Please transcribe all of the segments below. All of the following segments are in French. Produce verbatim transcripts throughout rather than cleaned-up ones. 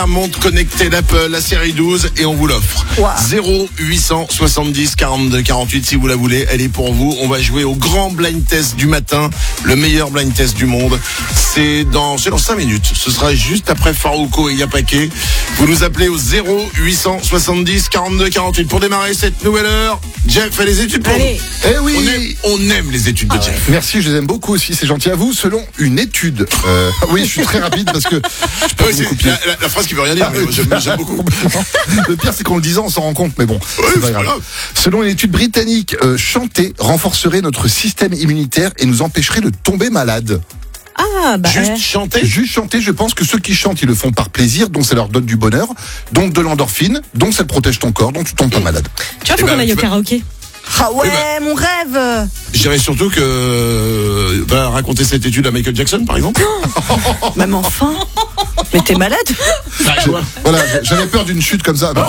Un montre connecté d'Apple, la série douze, et on vous l'offre. Wow. zéro huit cent soixante-dix quarante-deux quarante-huit si vous la voulez, elle est pour vous. On va jouer au grand blind test du matin, le meilleur blind test du monde. C'est dans, c'est dans cinq minutes. Ce sera juste après Farouko et Yapake. Vous nous appelez au zéro huit cent soixante-dix quarante-deux quarante-huit. Pour démarrer cette nouvelle heure, Jeff fait les études pour Allez. vous. Eh oui. On aime, on aime les études de Ah Jeff. Merci, je les aime beaucoup aussi, c'est gentil à vous. Selon une étude, euh, oui, je suis très rapide parce que je peux Ouais, vous c'est copier. la, la, la phrase qui veut rien dire, mais j'aime, j'aime beaucoup. Le pire, c'est qu'en le disant, on s'en rend compte, mais bon, Ouais, c'est pas c'est grave. grave. Selon une étude britannique, euh, chanter renforcerait notre système immunitaire et nous empêcherait de tomber malade. Ah, bah. Juste euh, chanter. Juste chanter, je pense que ceux qui chantent, ils le font par plaisir, donc ça leur donne du bonheur, donc de l'endorphine, donc ça te protège ton corps, donc tu tombes pas malade. Tu vois, faut Eh ben, qu'on aille au je- karaoké. Ah ouais, Eh ben- mon rêve. Je dirais surtout que euh, va raconter cette étude à Michael Jackson, par exemple. Même enfin. Mais t'es malade? Bah, je vois. Voilà, j'avais peur d'une chute comme ça. Non,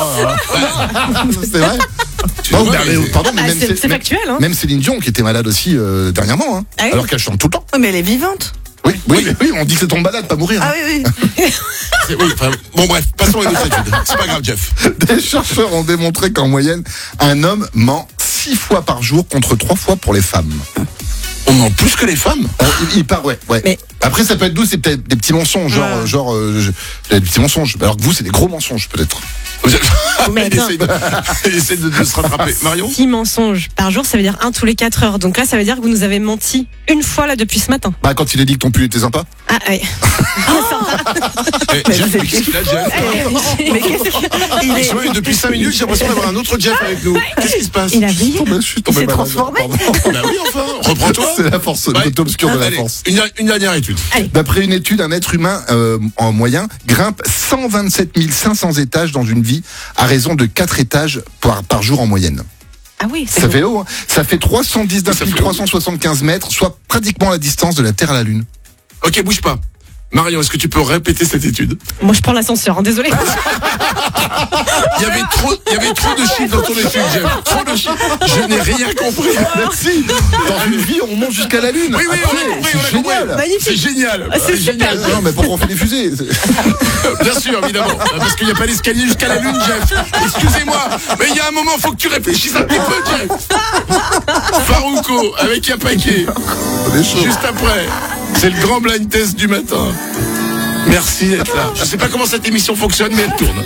c'est vrai. Tu Non, vois, mais, mais- pardon, mais Ah, même, c'est- Cé- c'est même- factuel, hein. même Céline Dion qui était malade aussi euh, dernièrement, hein, Ah oui. alors qu'elle chante tout le temps. Oui, mais elle est vivante. Oui, oui, mais oui, on dit que c'est ton malade, pas mourir. Ah oui, oui. c'est- oui, enfin, bon bref, passons à une autre étude. C'est pas grave, Jeff. Des chercheurs ont démontré qu'en moyenne, un homme ment six fois par jour contre trois fois pour les femmes. On ment plus que les femmes. Euh, il, il part, ouais, ouais. Mais- Après, ça peut être doux, c'est peut-être des petits mensonges, genre, Ah. genre, euh, je- des petits mensonges. Alors que vous, c'est des gros mensonges, peut-être. Mais il attends. essaie, de, il essaie de, de se rattraper. Marion. Six mensonges par jour, ça veut dire un tous les quatre heures. Donc là, ça veut dire que vous nous avez menti une fois là depuis ce matin. Bah, quand il a dit que ton pull était sympa. Ah, ouais. Eh, Jeff, qu'est-ce qu'il a, Jeff Mais qu'est-ce qu'il Il est... ouais, depuis cinq minutes, j'ai l'impression d'avoir un autre Jeff avec nous. Qu'est-ce qui se passe? Il a brillé. Oh, bah, je suis tombé s'est malade. transformé. Pardon. Bah oui, enfin, reprends-toi. C'est la force, le Ouais. côté obscur de la Allez, force. Une, une dernière étude. D'après une étude, un être humain euh, en moyen grimpe cent vingt-sept mille cinq cents étages dans une vie à raison de quatre étages par, par jour en moyenne. Ah oui, c'est Ça bon. fait haut, hein. Ça fait trois cent dix-neuf Ça mille fait trois cent soixante-quinze mètres, soit pratiquement la distance de la Terre à la Lune. Ok, bouge pas. Marion, est-ce que tu peux répéter cette étude? Moi, je prends l'ascenseur, hein, désolé. Il y avait trop, il y avait trop de chiffres dans ton étude, Jeff. Trop de chiffres. Je n'ai rien compris. Merci. Dans une vie, on monte jusqu'à la Lune. Oui, oui, Après, on a compris, c'est on a compris. génial. Magnifique. C'est génial. Ah, c'est génial. Non, mais pourquoi on fait des fusées? Bien sûr, évidemment. Parce qu'il n'y a pas d'escalier jusqu'à la Lune, Jeff. Excusez-moi. Mais il y a un moment, il faut que tu réfléchisses un petit peu, Jeff. Farouko avec Yapake. Des choses. Juste après. C'est le grand blind test du matin. Merci d'être là. Je sais pas comment cette émission fonctionne, mais elle tourne.